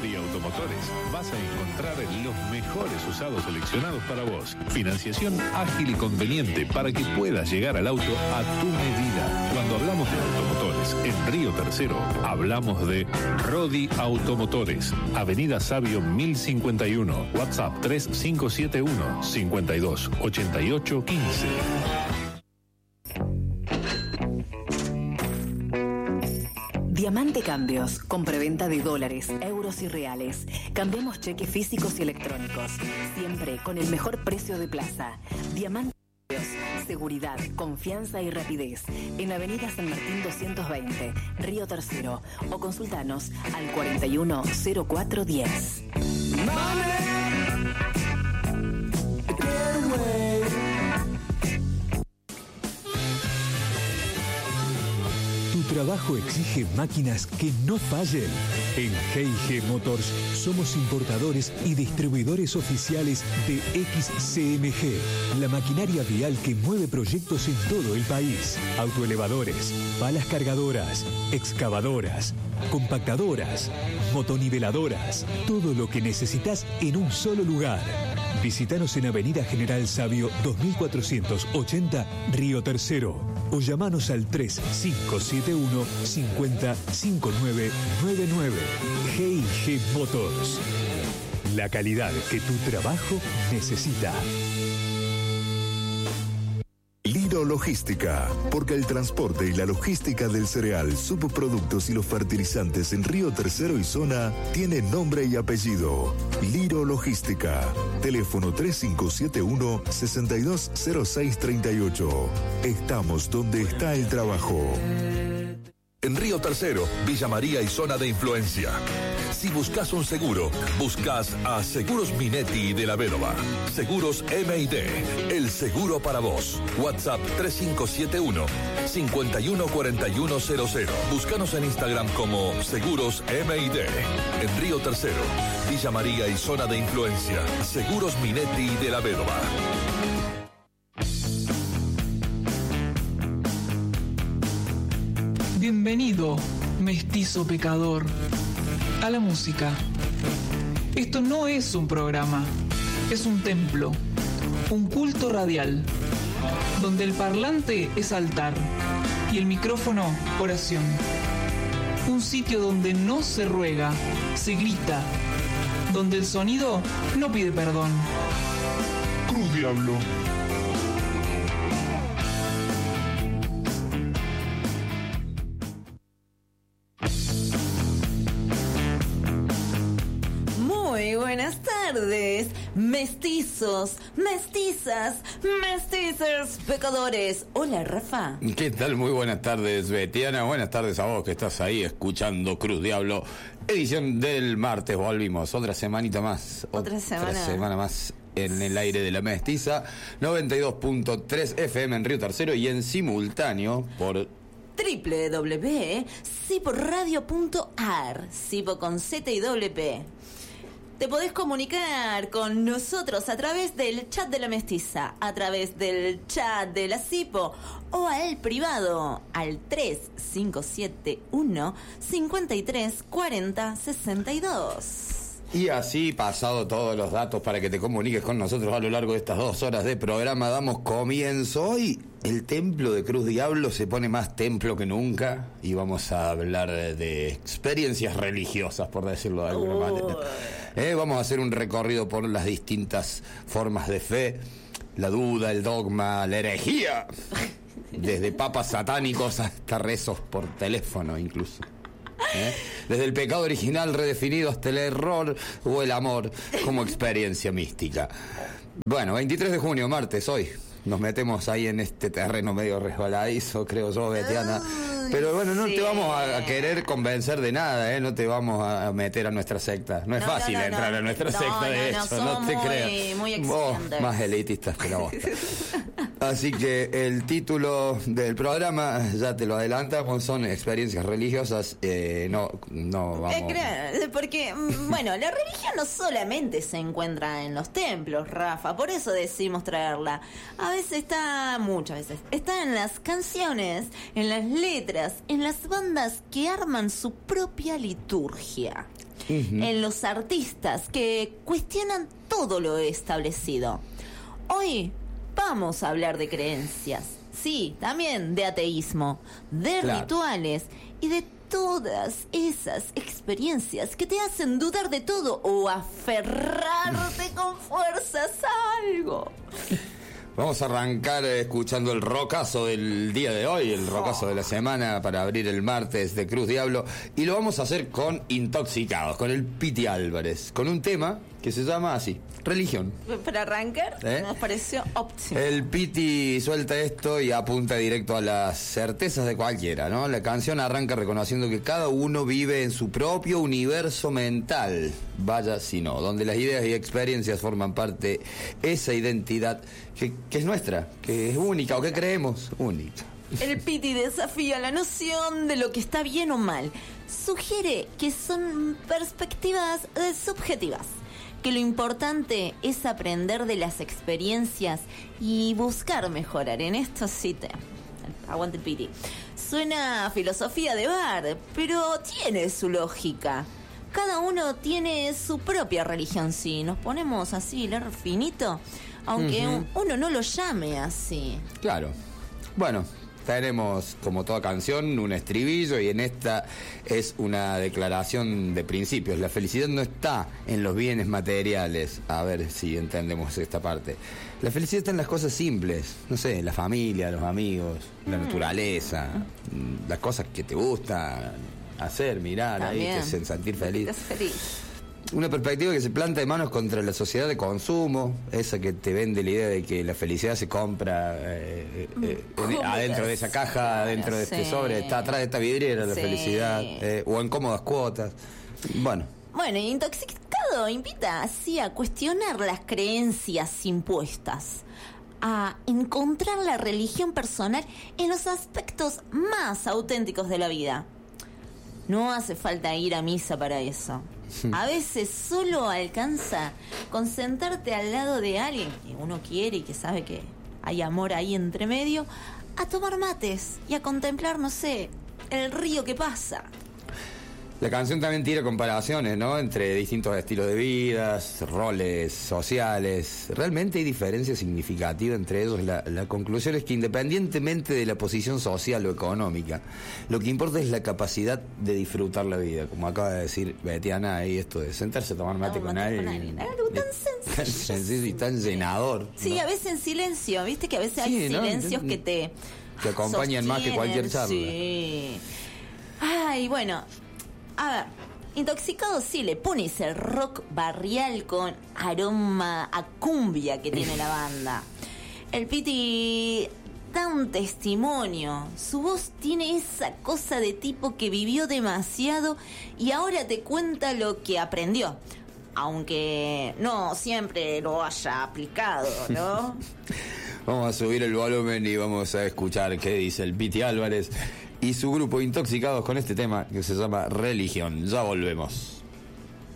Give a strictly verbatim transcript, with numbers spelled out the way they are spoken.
Rodi Automotores vas a encontrar los mejores usados seleccionados para vos. Financiación ágil y conveniente para que puedas llegar al auto a tu medida. Cuando hablamos de automotores en Río Tercero, hablamos de Rodi Automotores. Avenida Sabio mil cincuenta y uno. WhatsApp tres cinco siete uno, cinco dos, ocho ocho uno cinco. Diamante Cambios, con preventa de dólares, euros y reales. Cambiamos cheques físicos y electrónicos, siempre con el mejor precio de plaza. Diamante Cambios, seguridad, confianza y rapidez. En Avenida San Martín doscientos veinte, Río Tercero. O consultanos al cuarenta y uno cero cuatro diez. Tu trabajo exige máquinas que no fallen. En G y G Motors somos importadores y distribuidores oficiales de X C M G, la maquinaria vial que mueve proyectos en todo el país. Autoelevadores, palas cargadoras, excavadoras, compactadoras, motoniveladoras, todo lo que necesitas en un solo lugar. Visítanos en Avenida General Sabio dos mil cuatrocientos ochenta, Río Tercero, o llamanos al tres cinco siete uno, cinco cero, cinco nueve nueve nueve. G y G Motors, la calidad que tu trabajo necesita. Liro Logística, porque el transporte y la logística del cereal, subproductos y los fertilizantes en Río Tercero y zona tiene nombre y apellido. Liro Logística. Teléfono tres cinco siete uno, seis dos cero seis tres ocho. Estamos donde está el trabajo. En Río Tercero, Villa María y zona de influencia. Si buscas un seguro, buscas a Seguros Minetti de la Vedova. Seguros M y D, el seguro para vos. WhatsApp tres cinco siete uno, cinco uno cuatro uno cero cero. Búscanos en Instagram como Seguros M y D. En Río Tercero, Villa María y zona de influencia. Seguros Minetti de la Vedova. Bienvenido, mestizo pecador, a la música. Esto no es un programa, es un templo, un culto radial, donde el parlante es altar y el micrófono oración. Un sitio donde no se ruega, se grita, donde el sonido no pide perdón. Cruz Diablo. Muy buenas tardes, mestizos, mestizas, mestizos, pecadores. Hola, Rafa. ¿Qué tal? Muy buenas tardes, Betiana. Buenas tardes a vos que estás ahí escuchando Cruz Diablo. Edición del martes, volvimos. Otra semanita más. Otra semana. Otra semana más en el aire de la mestiza. noventa y dos punto tres F M en Río Tercero y en simultáneo por doble u doble u doble u punto sipo radio punto a r, Sipo con Z y doble P. Te podés comunicar con nosotros a través del chat de la mestiza, a través del chat de la Sipo o al privado al tres cinco siete uno, cinco tres cuatro cero seis dos. Y así, pasado todos los datos para que te comuniques con nosotros a lo largo de estas dos horas de programa, damos comienzo. Hoy el templo de Cruz Diablo se pone más templo que nunca y vamos a hablar de experiencias religiosas, por decirlo de alguna oh. manera. Eh, vamos a hacer un recorrido por las distintas formas de fe, la duda, el dogma, la herejía, desde papas satánicos hasta rezos por teléfono incluso. ¿Eh? Desde el pecado original redefinido hasta el error o el amor como experiencia mística. Bueno, veintitrés de junio, martes, hoy nos metemos ahí en este terreno medio resbaladizo, creo yo, Betiana. Pero bueno, no sí. te vamos a querer convencer de nada, ¿eh? No te vamos a meter a nuestra secta. No es no, fácil no, no, entrar no. a nuestra no, secta, de no, hecho, no, no te creas. Muy oh, más elitistas que la bosta. Así que el título del programa, ya te lo adelantamos, son experiencias religiosas. Eh, no, no vamos... Eh, porque, bueno, la religión no solamente se encuentra en los templos, Rafa, por eso decimos traerla. A veces está, muchas veces, está en las canciones, en las letras, en las bandas que arman su propia liturgia. uh-huh. en los artistas que cuestionan todo lo establecido. Hoy vamos a hablar de creencias, sí, también de ateísmo, de claro. rituales y de todas esas experiencias que te hacen dudar de todo o aferrarte con fuerzas a algo. Vamos a arrancar escuchando el rockazo del día de hoy, el rockazo de la semana para abrir el martes de Cruz Diablo. Y lo vamos a hacer con Intoxicados, con el Piti Álvarez, con un tema que se llama así, Religión. Para arrancar, ¿Eh? nos pareció óptimo. El Piti suelta esto y apunta directo a las certezas de cualquiera, ¿no? La canción arranca reconociendo que cada uno vive en su propio universo mental, vaya si no, donde las ideas y experiencias forman parte de esa identidad que, que es nuestra, que es única o que creemos única. El Piti desafía la noción de lo que está bien o mal. Sugiere que son perspectivas subjetivas, que lo importante es aprender de las experiencias y buscar mejorar. En esto sí te... Aguante el Piti. Suena a filosofía de bar, pero tiene su lógica. Cada uno tiene su propia religión, si nos ponemos así, leer finito, aunque uh-huh. uno no lo llame así. Claro. Bueno, tenemos, como toda canción, un estribillo y en esta es una declaración de principios. La felicidad no está en los bienes materiales. A ver si entendemos esta parte. La felicidad está en las cosas simples. No sé, la familia, los amigos, la mm. naturaleza, las cosas que te gustan hacer, mirar, ahí, te hacen sentir feliz. feliz. Una perspectiva que se planta de manos contra la sociedad de consumo, esa que te vende la idea de que la felicidad se compra eh, eh, eh, adentro de esa caja, adentro de este sí. sobre, está atrás de esta vidriera la sí. felicidad, eh, o en cómodas cuotas. Bueno. Bueno, Intoxicado invita así a cuestionar las creencias impuestas, a encontrar la religión personal en los aspectos más auténticos de la vida. No hace falta ir a misa para eso. A veces solo alcanza con sentarte al lado de alguien que uno quiere y que sabe que hay amor ahí entre medio, a tomar mates y a contemplar, no sé, el río que pasa. La canción también tira comparaciones, ¿no? Entre distintos estilos de vida, roles sociales. Realmente hay diferencia significativa entre ellos. La, la conclusión es que independientemente de la posición social o económica, lo que importa es la capacidad de disfrutar la vida. Como acaba de decir Betiana ahí, esto de sentarse a tomar mate, no, con, mate alguien, con alguien. Algo tan sencillo. Tan sencillo y tan llenador. Sí, ¿no? A veces en silencio. Viste que a veces sí, hay ¿no? silencios que te... que acompañan sostienen, más que cualquier charla. Sí. Ay, bueno... A ver, Intoxicado sí le pone ese rock barrial con aroma a cumbia que tiene la banda. El Piti da un testimonio. Su voz tiene esa cosa de tipo que vivió demasiado y ahora te cuenta lo que aprendió. Aunque no siempre lo haya aplicado, ¿no? Vamos a subir el volumen y vamos a escuchar qué dice el Piti Álvarez y su grupo Intoxicados con este tema que se llama Religión. Ya volvemos.